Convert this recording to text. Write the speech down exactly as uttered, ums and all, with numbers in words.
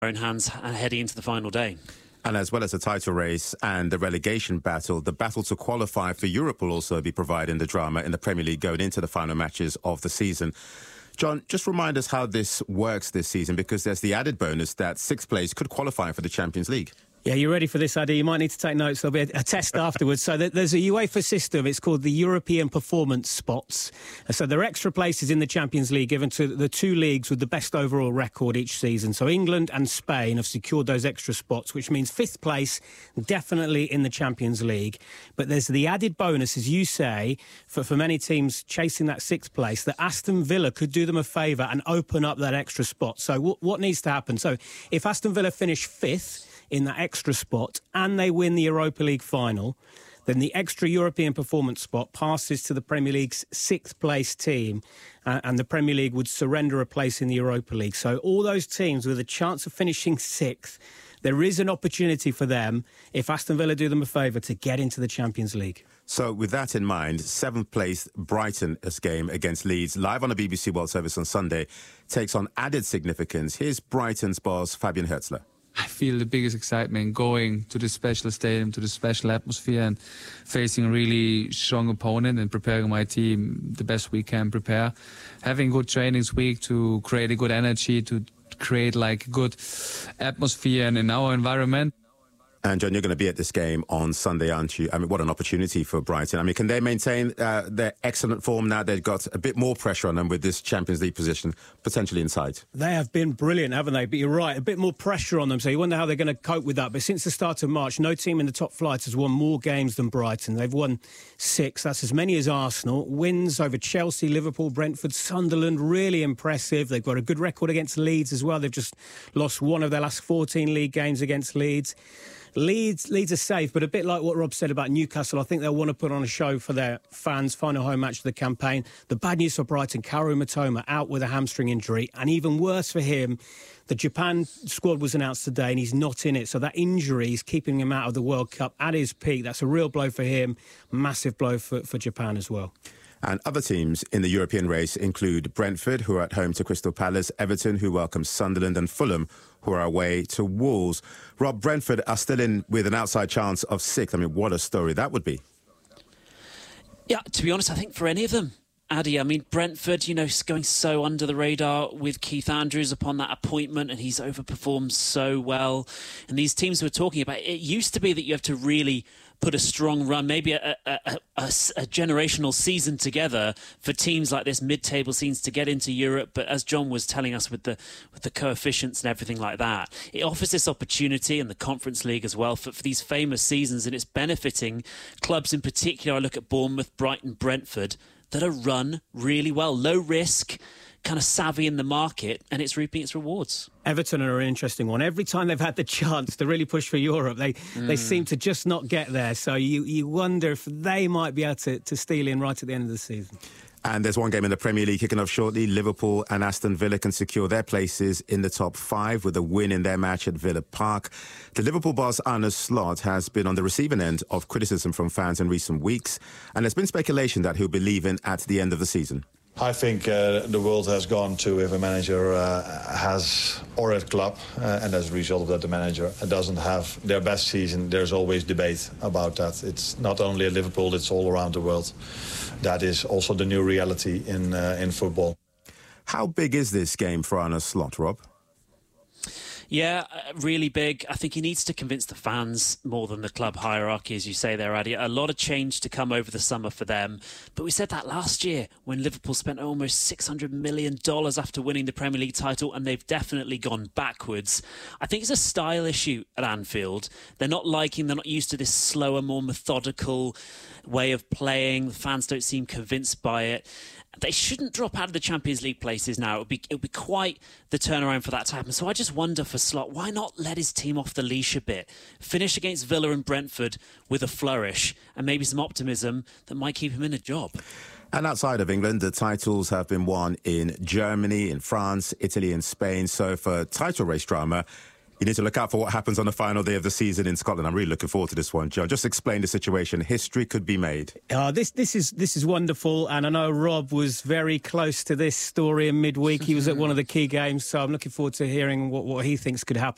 own hands heading into the final day. And as well as the title race and the relegation battle, the battle to qualify for Europe will also be providing the drama in the Premier League going into the final matches of the season. John, just remind us how this works this season, because there's the added bonus that sixth place could qualify for the Champions League. Yeah, you ready for this, Adi? You might need to take notes. There'll be a, a test afterwards. So there's a UEFA system. It's called the European Performance Spots. So there are extra places in the Champions League given to the two leagues with the best overall record each season. So England and Spain have secured those extra spots, which means fifth place definitely in the Champions League. But there's the added bonus, as you say, for, for many teams chasing that sixth place, that Aston Villa could do them a favour and open up that extra spot. So w- what needs to happen? So if Aston Villa finish fifth in that extra spot and they win the Europa League final, then the extra European performance spot passes to the Premier League's sixth place team, uh, and the Premier League would surrender a place in the Europa League. So all those teams with a chance of finishing sixth, there is an opportunity for them, if Aston Villa do them a favour, to get into the Champions League. So with that in mind, seventh place Brighton's game against Leeds, live on the B B C World Service on Sunday, takes on added significance. Here's Brighton's boss, Fabian Hürzeler. I feel the biggest excitement going to this special stadium, to the special atmosphere, and facing a really strong opponent and preparing my team the best we can prepare. Having good trainings week to create a good energy, to create like good atmosphere and in our environment. And John, you're going to be at this game on Sunday, aren't you? I mean, what an opportunity for Brighton. I mean, can they maintain uh, their excellent form now? They've got a bit more pressure on them with this Champions League position potentially in sight. They have been brilliant, haven't they? But you're right, a bit more pressure on them. So you wonder how they're going to cope with that. But since the start of March, no team in the top flight has won more games than Brighton. They've won six. That's as many as Arsenal. Wins over Chelsea, Liverpool, Brentford, Sunderland. Really impressive. They've got a good record against Leeds as well. They've just lost one of their last fourteen league games against Leeds. Leeds, Leeds are safe, but a bit like what Rob said about Newcastle, I think they'll want to put on a show for their fans, final home match of the campaign. The bad news for Brighton, Kaoru Mitoma out with a hamstring injury, and even worse for him, the Japan squad was announced today and he's not in it, so that injury is keeping him out of the World Cup at his peak. That's a real blow for him, massive blow for, for Japan as well. And other teams in the European race include Brentford, who are at home to Crystal Palace, Everton, who welcomes Sunderland, and Fulham, who are away to Wolves. Rob, Brentford are still in with an outside chance of sixth. I mean, what a story that would be. Yeah, to be honest, I think for any of them, Addy, I mean, Brentford, you know, going so under the radar with Keith Andrews upon that appointment, and he's overperformed so well. And these teams we're talking about, it used to be that you have to really put a strong run, maybe a, a, a, a, a generational season together for teams like this mid-table scenes to get into Europe. But as John was telling us with the with the coefficients and everything like that, it offers this opportunity in the Conference League as well for, for these famous seasons, and it's benefiting clubs in particular. I look at Bournemouth, Brighton, Brentford, that are run really well, low risk, kind of savvy in the market, and it's reaping its rewards. Everton are an interesting one. Every time they've had the chance to really push for Europe, they mm. they seem to just not get there. So you, you wonder if they might be able to, to steal in right at the end of the season. And there's one game in the Premier League kicking off shortly. Liverpool and Aston Villa can secure their places in the top five with a win in their match at Villa Park. The Liverpool boss, Arne Slot, has been on the receiving end of criticism from fans in recent weeks, and there's been speculation that he'll be leaving at the end of the season. I think uh, the world has gone to if a manager uh, has, or a club, uh, and as a result of that the manager doesn't have their best season, there's always debate about that. It's not only at Liverpool, it's all around the world. That is also the new reality in uh, in football. How big is this game for Arne Slot, Rob? Yeah, really big. I think he needs to convince the fans more than the club hierarchy, as you say there, Addy. A lot of change to come over the summer for them. But we said that last year when Liverpool spent almost six hundred million dollars after winning the Premier League title, and they've definitely gone backwards. I think it's a style issue at Anfield. They're not liking, they're not used to this slower, more methodical way of playing. The fans don't seem convinced by it. They shouldn't drop out of the Champions League places now. It would be it would be quite the turnaround for that to happen. So I just wonder for Slot, why not let his team off the leash a bit? Finish against Villa and Brentford with a flourish and maybe some optimism that might keep him in a job. And outside of England, the titles have been won in Germany, in France, Italy and Spain. So for title race drama, you need to look out for what happens on the final day of the season in Scotland. I'm really looking forward to this one, John. Just explain the situation. History could be made. Uh, this this is this is wonderful, and I know Rob was very close to this story in midweek. He was at one of the key games, so I'm looking forward to hearing what, what he thinks could happen.